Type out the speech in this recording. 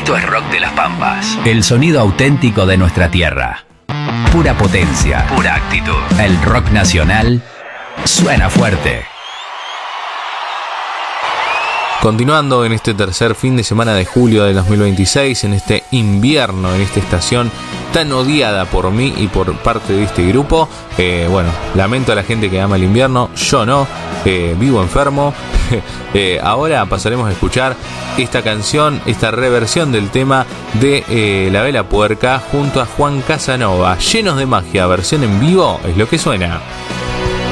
Esto es Rock de las Pampas. El sonido auténtico de nuestra tierra. Pura potencia, pura actitud. El rock nacional suena fuerte. Continuando en este tercer fin de semana de julio de 2026, en este invierno, en esta estación tan odiada por mí y por parte de este grupo, lamento a la gente que ama el invierno, yo no, vivo enfermo. Ahora pasaremos a escuchar esta canción, esta reversión del tema de La Vela Puerca junto a Juan Casanova. Llenos de magia, versión en vivo, es lo que suena.